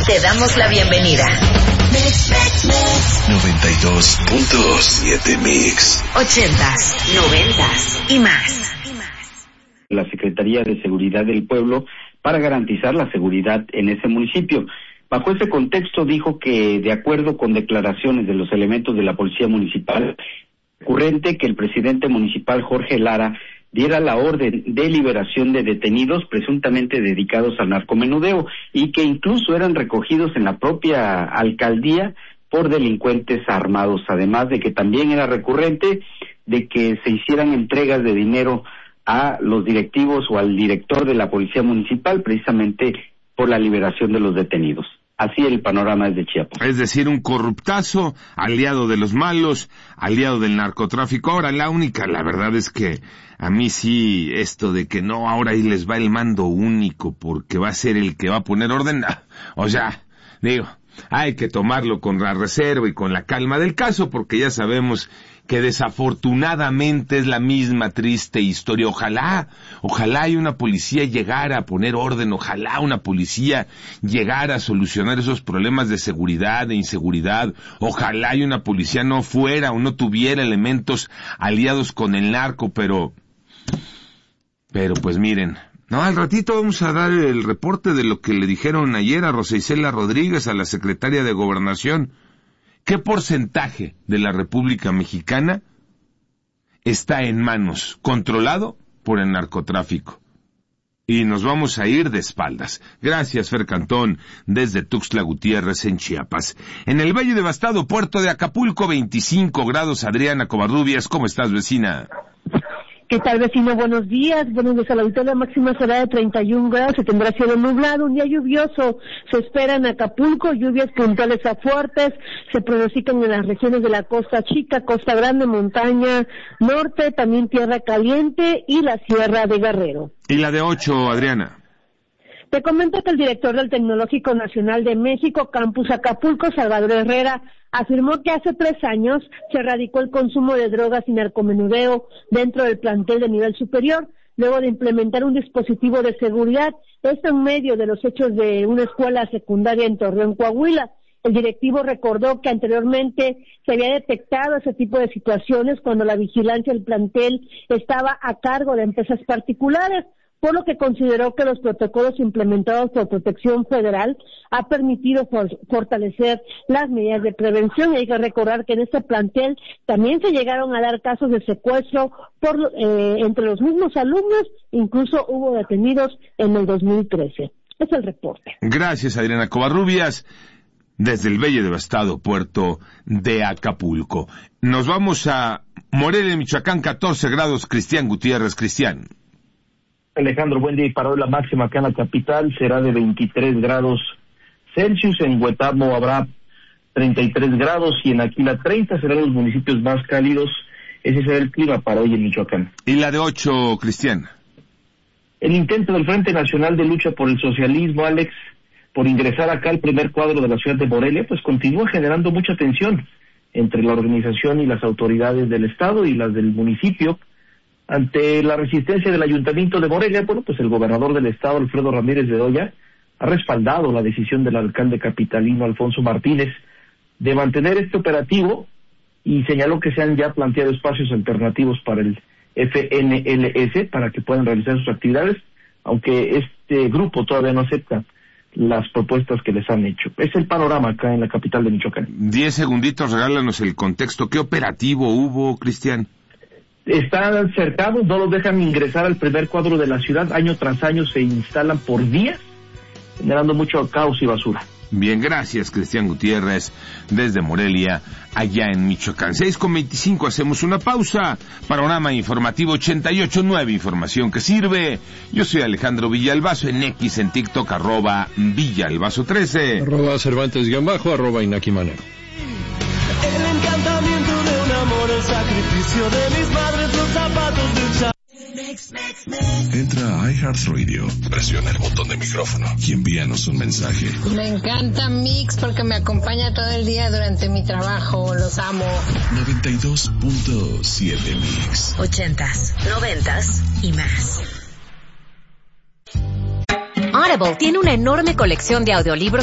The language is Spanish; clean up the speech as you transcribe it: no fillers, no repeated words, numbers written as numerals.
Te damos la bienvenida. 92.7 Mix. 80s, 90s y más. La Secretaría de Seguridad del Pueblo para garantizar la seguridad en ese municipio. Bajo ese contexto dijo que, de acuerdo con declaraciones de los elementos de la Policía Municipal, ocurrente que el presidente municipal Jorge Lara diera la orden de liberación de detenidos presuntamente dedicados al narcomenudeo y que incluso eran recogidos en la propia alcaldía por delincuentes armados, además de que también era recurrente de que se hicieran entregas de dinero a los directivos o al director de la Policía Municipal precisamente por la liberación de los detenidos. Así el panorama es de Chiapas. Es decir, un corruptazo, aliado de los malos, aliado del narcotráfico. Ahora, la verdad es que a mí sí, esto de que no, ahora ahí les va el mando único porque va a ser el que va a poner orden, o sea, digo, hay que tomarlo con la reserva y con la calma del caso porque ya sabemos que desafortunadamente es la misma triste historia. Ojalá y una policía llegara a poner orden, ojalá una policía llegara a solucionar esos problemas de seguridad, de inseguridad, ojalá y una policía no fuera o no tuviera elementos aliados con el narco, pero pues miren, no, al ratito vamos a dar el reporte de lo que le dijeron ayer a Rosa Isela Rodríguez, a la secretaria de Gobernación. ¿Qué porcentaje de la República Mexicana está en manos, controlado por el narcotráfico? Y nos vamos a ir de espaldas. Gracias, Fer Cantón, desde Tuxtla Gutiérrez, en Chiapas. En el Valle Devastado, puerto de Acapulco, 25 grados, Adriana Covarrubias. ¿Cómo estás, vecina? ¿Qué tal, vecino? Buenos días. Buenos días. A la auditoría máxima será de 31 grados. Se tendrá cielo nublado, un día lluvioso. Se espera en Acapulco, lluvias puntuales a fuertes. Se pronostican en las regiones de la Costa Chica, Costa Grande, Montaña Norte, también Tierra Caliente y la Sierra de Guerrero. ¿Y la de 8, Adriana? Te comento que el director del Tecnológico Nacional de México, Campus Acapulco, Salvador Herrera, afirmó que hace 3 años se erradicó el consumo de drogas y narcomenudeo dentro del plantel de nivel superior, luego de implementar un dispositivo de seguridad, esto en medio de los hechos de una escuela secundaria en Torreón, Coahuila. El directivo recordó que anteriormente se había detectado ese tipo de situaciones cuando la vigilancia del plantel estaba a cargo de empresas particulares, por lo que consideró que los protocolos implementados por Protección Federal ha permitido fortalecer las medidas de prevención. Y hay que recordar que en este plantel también se llegaron a dar casos de secuestro entre los mismos alumnos, incluso hubo detenidos en el 2013. Es el reporte. Gracias, Adriana Covarrubias, desde el bello y devastado puerto de Acapulco. Nos vamos a Morelia, Michoacán, 14 grados, Cristian Gutiérrez. Cristian. Alejandro, buen día. Y para hoy la máxima acá en la capital será de 23 grados Celsius. En Huetamo habrá 33 grados y en Aquila 30. Serán los municipios más cálidos. Ese será el clima para hoy en Michoacán. ¿Y la de 8, Cristian? El intento del Frente Nacional de Lucha por el Socialismo, Alex, por ingresar acá al primer cuadro de la ciudad de Morelia, pues continúa generando mucha tensión entre la organización y las autoridades del Estado y las del municipio. Ante la resistencia del Ayuntamiento de Morelia, bueno, pues el gobernador del Estado, Alfredo Ramírez Bedoya, ha respaldado la decisión del alcalde capitalino, Alfonso Martínez, de mantener este operativo y señaló que se han ya planteado espacios alternativos para el FNLS para que puedan realizar sus actividades, aunque este grupo todavía no acepta las propuestas que les han hecho. Es el panorama acá en la capital de Michoacán. 10 segunditos, regálanos el contexto. ¿Qué operativo hubo, Cristian? Están cercados, no los dejan ingresar al primer cuadro de la ciudad. Año tras año se instalan por días, generando mucho caos y basura. Bien, gracias, Cristian Gutiérrez, desde Morelia, allá en Michoacán. 6:25, hacemos una pausa. Panorama informativo 88.9, información que sirve. Yo soy Alejandro Villalbazo, en X, en TikTok, @Villalbazo13. @Cervantes_, @Inaki Manero. El encantamiento de un amor, el sacrificio de mis madres, los zapatos de un chavo. Entra a iHeartRadio, presiona el botón de micrófono y envíanos un mensaje. Me encanta Mix porque me acompaña todo el día durante mi trabajo, los amo. 92.7 Mix. 80s, 90s y más. Audible tiene una enorme colección de audiolibros